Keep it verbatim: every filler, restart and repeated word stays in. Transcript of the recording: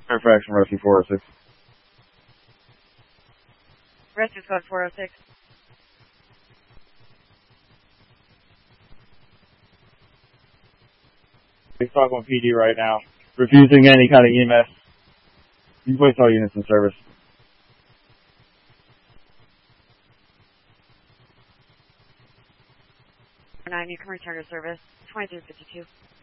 Fairfax from Rescue four oh six. Rescue Squad four oh six. He's talking with P D right now. Refusing any kind of E M S. You place all units in service. nine, you can return to service. twenty-three fifty-two.